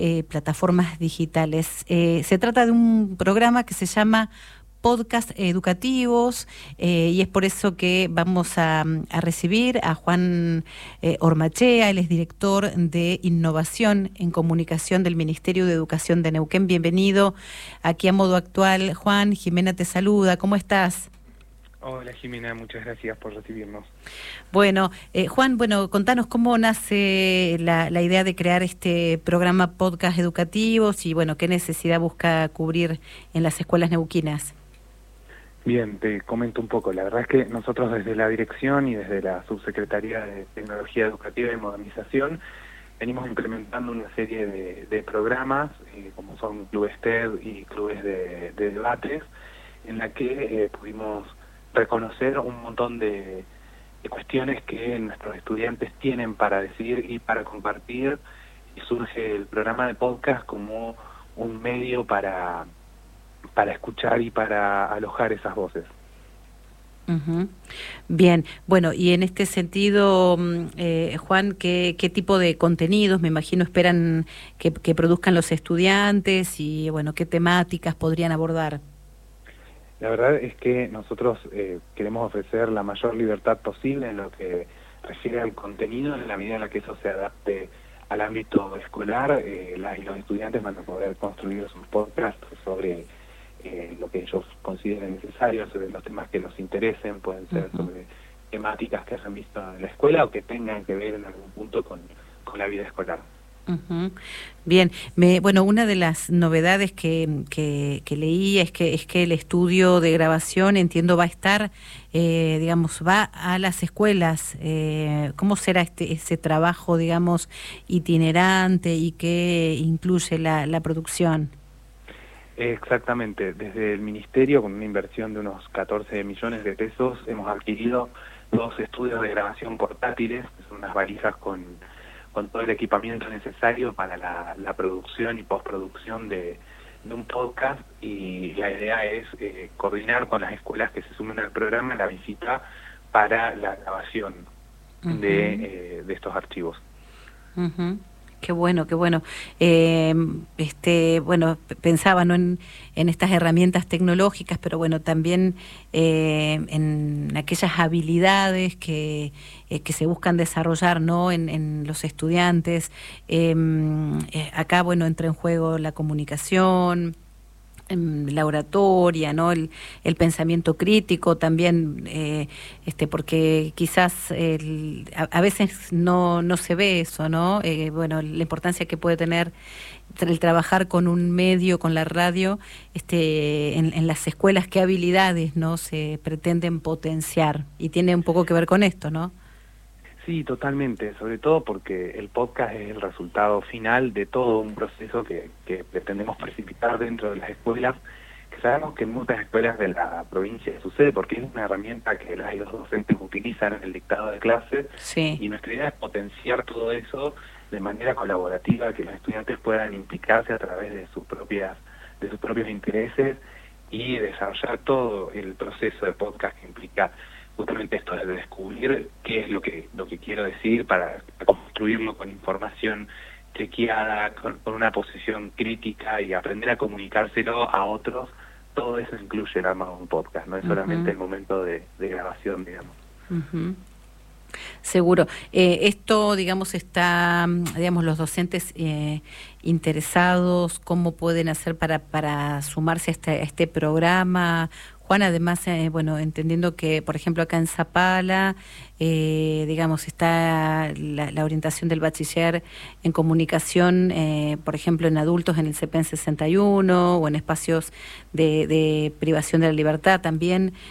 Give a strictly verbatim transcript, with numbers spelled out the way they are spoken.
eh, plataformas digitales. Eh, se trata de un programa que se llama Podcast Educativos, eh, y es por eso que vamos a, a recibir a Juan eh, Ormachea. Él es director de Innovación en Comunicación del Ministerio de Educación de Neuquén. Bienvenido aquí a Modo Actual. Juan, Jimena te saluda, ¿cómo estás? Hola Jimena, muchas gracias por recibirnos. Bueno, eh, Juan, bueno, contanos cómo nace la, la idea de crear este programa Podcast Educativos y bueno, qué necesidad busca cubrir en las escuelas neuquinas. Bien, te comento un poco. La verdad es que nosotros desde la dirección y desde la Subsecretaría de Tecnología Educativa y Modernización venimos implementando una serie de, de programas, eh, como son clubes T E D y clubes de, de debates, en la que eh, pudimos reconocer un montón de, de cuestiones que nuestros estudiantes tienen para decir y para compartir, y surge el programa de podcast como un medio para... para escuchar y para alojar esas voces. Uh-huh. Bien, bueno, y en este sentido, eh, Juan, ¿qué, qué tipo de contenidos, me imagino, esperan que, que produzcan los estudiantes y, bueno, qué temáticas podrían abordar? La verdad es que nosotros eh, queremos ofrecer la mayor libertad posible en lo que refiere al contenido, en la medida en la que eso se adapte al ámbito escolar. Eh, la, y los estudiantes van a poder construir sus podcasts sobre Eh, lo que ellos consideren necesario, sobre los temas que los interesen, pueden ser uh-huh. sobre temáticas que hayan visto en la escuela o que tengan que ver en algún punto con, con la vida escolar. Uh-huh. Bien, me, bueno, una de las novedades que, que, que leí es que es que el estudio de grabación, entiendo, va a estar, eh, digamos, va a las escuelas. Eh, ¿Cómo será este ese trabajo, digamos, itinerante y qué incluye la, la producción? Exactamente, desde el Ministerio, con una inversión de unos catorce millones de pesos, hemos adquirido dos estudios de grabación portátiles, que son unas valijas con, con todo el equipamiento necesario para la, la producción y postproducción de, de un podcast, y la idea es eh, coordinar con las escuelas que se sumen al programa la visita para la grabación uh-huh. de, eh, de estos archivos. Uh-huh. Qué bueno, qué bueno. Eh, este, bueno, pensaba ¿no? en, en estas herramientas tecnológicas, pero bueno, también eh, en aquellas habilidades que, eh, que se buscan desarrollar, ¿no? En, en los estudiantes. Eh, eh, acá, bueno, entra en juego la comunicación, la oratoria, ¿no? El, el pensamiento crítico también, eh, este, porque quizás el, a, a veces no no se ve eso, ¿no? Eh, bueno, la importancia que puede tener el trabajar con un medio, con la radio, este, en, en las escuelas, qué habilidades, ¿no? Se pretenden potenciar, y tiene un poco que ver con esto, ¿no? Sí, totalmente, sobre todo porque el podcast es el resultado final de todo un proceso que, que pretendemos precipitar dentro de las escuelas, que sabemos que en muchas escuelas de la provincia sucede, porque es una herramienta que las y los docentes utilizan en el dictado de clases, sí. Y nuestra idea es potenciar todo eso de manera colaborativa, que los estudiantes puedan implicarse a través de sus propias, de sus propios intereses y desarrollar todo el proceso de podcast que implica justamente esto, de descubrir qué es lo que lo que quiero decir para construirlo con información chequeada, con, con una posición crítica, y aprender a comunicárselo a otros. Todo eso incluye el armado de un podcast, no es solamente uh-huh. el momento de, de grabación, digamos. Uh-huh. Seguro. Eh, esto, digamos, está, digamos, los docentes eh, interesados, ¿cómo pueden hacer para, para sumarse a este, a este programa? Juan, además, eh, bueno, entendiendo que, por ejemplo, acá en Zapala, eh, digamos, está la, la orientación del bachiller en comunicación, eh, por ejemplo, en adultos en el C P E N sesenta y uno, o en espacios de, de privación de la libertad también,